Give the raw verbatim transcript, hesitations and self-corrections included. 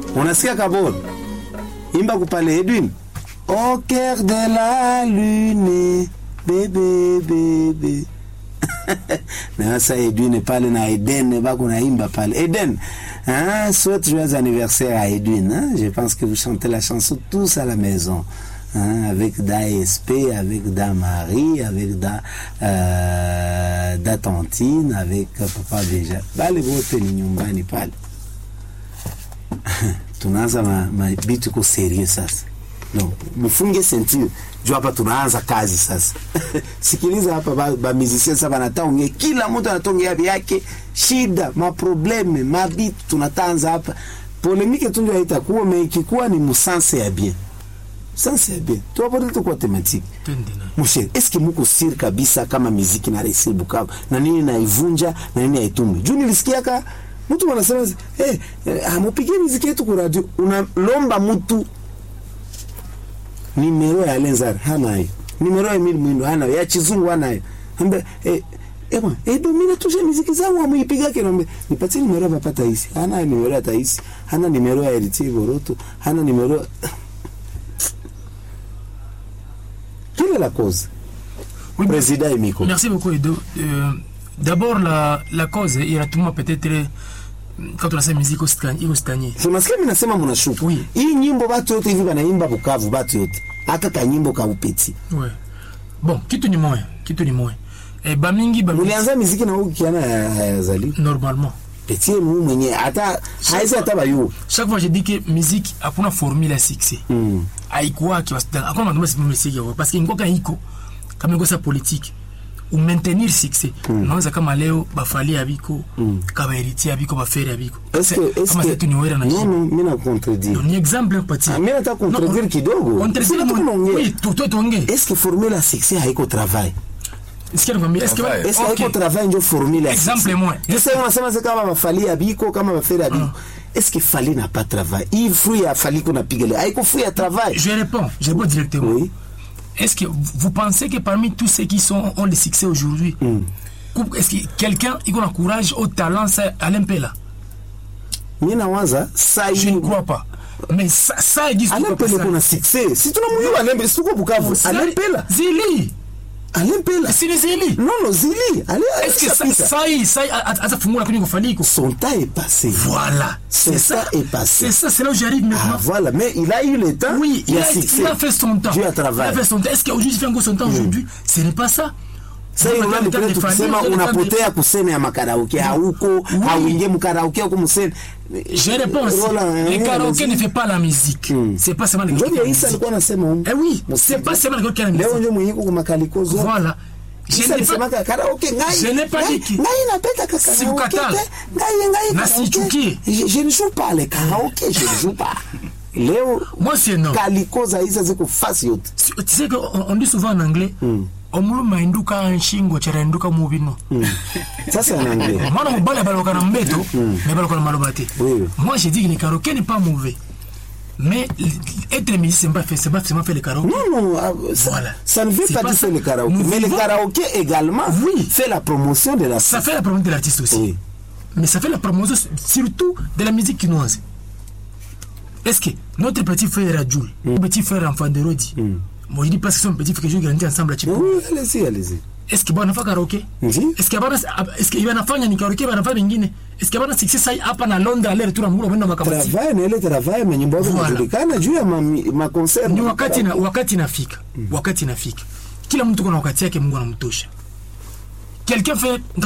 Unasikia kaboni? Imba kupale Edwin. Au cœur de la lune, bébé bébé. Na sasa Edwin pale na Eden bako na imba pale. Eden, hein, souhaite joyeux anniversaire à Edwin, hein? Je pense que vous chantez la chanson tous à la maison. Hein, avec Da S P, avec Da Marie, avec Da euh, Da Tantine, avec uh, papa déjà. Bale wote ni nyumbani pale. Tunaanza ma, ma bitu ko serious sasa. No, mfunge ceinture. Jua hapa tunaanza kazi sasa. Sikiliza hapa ba, ba musiciens sasa wanataongea, kila mtu anatongia yake, shida, ma probleme, ma bitu tunatanza hapa. Polemike tu ndio haitakuwa, mais ikikuwa ni musanse ya bien. Ça c'est bien. Tu vas parler de quoi thématique? Mon cher, est-ce que muko sir kabisa kama muziki na Resi Bukavu na nini na ivunja na nini haitumbi? Juu nilisikia ka mtu wanasema eh hey, amupige muziki yetu kwa radio, unalomba mtu nimero ya Lenzar hana hiyo. Nimero ya Emile Mwindo hana, ya Chizungu hana hiyo. Ambe eh eh bwana, eh domina tuje muziki zangu amuipiga kinombe. Nipatie nimero ya Papa Taisi. Hana nimero ya Taisi. Hana nimero ya Eritier Boroto. Hana nimero. Quelle est la cause? Oui, président Emiko. Merci beaucoup Edo. Euh, d'abord la la cause il y a tout le monde peut-être quand on a sa musique au stani au stani. Je m'askia mimi nasema mnashuku. Oui. Hii nyimbo watu wote hivi wanaimba Bukavu watu wote. Hata ka nyimbo ka upeti. Ouais. Bon, kitu ni moya, kitu ni moya. Eh ba mingi ba ulianza muziki na huko kiana hayazali. Normalement. Petit mu mwenye hata haizi hata bayu. Chaque fois je dis que musique hakuna formule à succès. Mm. Haikuwa kiwastana. Hakuna mambo ya muziki parce que ngoka iko kama ngosa politique ou maintenir succès. Mm. Naanza kama leo bafali abiko, mm. kama Eritier abiko baferi abiko. Est-ce que est-ce que tu niwera na non non mimi na contredire. Ni exemple petit. Ah, mimi nataka contredire kidogo. Contredire mon. Oui, tout tout ongea. Est-ce que formule à succès haiko travail? Est-ce qu'il y a est-ce que est-ce qu'il y a travail ndio formule exemple moi est-ce qu'on sema c'est kama bafali abiko kama baferi abiko est-ce que Fali n'a pas travail il faut ya Fali qu'on a pigé haiko faut ya travail je réponds je réponds directement oui est-ce que vous pensez que parmi tous ceux qui sont ont le succès aujourd'hui mm. est-ce que quelqu'un il a courage au talent ça Alain Pela mimi nawaza ça je ne crois pas mais ça ça existe Alain Pela kuna succès si tunamjua Alain Pela siko Bukavu Alain Pela Zili Alain Pela. C'est les Zili. Non, non, Zili. Allez, est-ce que ça, ça y est, ça y est, à sa fumula kuni kufaliko. Son temps est passé. Voilà. C'est ça est passé. C'est ça, c'est là où j'arrive maintenant. Ah, voilà, mais il a eu le temps. Oui, il, il, a, il a fait son temps. Dieu a travaillé. Il a fait son temps. Est-ce qu'aujourd'hui, il fait encore son temps aujourd'hui? Ce n'est pas ça. Sasa unalipenda tukisema unapotea kusema ya makaraoke hauko hauingie mkaraoke huko mseme. Je réponds. Le karaoke ne fait pas la musique. Mm. C'est pas seulement le karaoke. Ndio Isa alikuwa anasema huko. Eh oui, c'est pas seulement le karaoke la musique. Leo ndio mwenyeko kwa makaliko zote. Voilà. Je n'ai pas karaoke ngai. Je n'ai pas dit. Ngai napenda karaoke. Si ukatala. Ngai ngai. Na sichukie. Je ne joue pas le karaoke, je ne joue pas. Leo moi c'est non. Kaliko za Isa ziko fasi yote. Tu sais qu'on on dit souvent en anglais. Mm. Omulu mainduka nshingo charanduka mubino. Mm. Ça c'est en anglais. Mwana mbala baloka na mbeto, mais baloka na malobati. Oui. Moi j'ai dit que le karaoké n'est pas mauvais. Mais être musicien c'est pas fait, c'est pas seulement faire le karaoké. Non non, ça, voilà. Ça ne veut pas dire faire le karaoké, mais le karaoké également oui, fait la promotion de l'artiste. Ça fait la promotion de l'artiste aussi. Oui. Mais ça fait la promotion surtout de la musique quinoise. Est-ce que notre petit frère Radjoul, mm. petit frère enfant de Rodi, mm. moi je dis parce que son petit frère que je grandis ensemble à Chipo. Oui, allez-y, allez-y. Est-ce que bana fa karaoke? Mm-hmm. Est-ce que bana est-ce que bana fanya ni karaoke bana fa mingine? Est-ce que bana success sai hapa na Londres aller retour mguro mwenda makabati? Travail na ile travail mwenye mbona kujulikana juu ya ma, ma concert. Ni wakati na wakati nafika. Mm. Wakati nafika. Kila mtu kuna wakati yake Mungu anamtosha. Quelqu'un fait